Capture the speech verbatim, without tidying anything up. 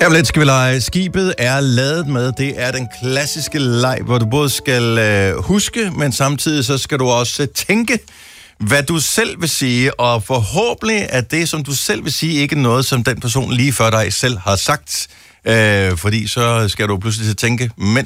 Her om lidt skal vi lege Skibet er ladet med. Det er den klassiske leg, hvor du både skal øh, huske, men samtidig så skal du også øh, tænke, hvad du selv vil sige, og forhåbentlig er det, som du selv vil sige, ikke noget, som den person lige før dig selv har sagt. Øh, fordi så skal du pludselig til at tænke, mens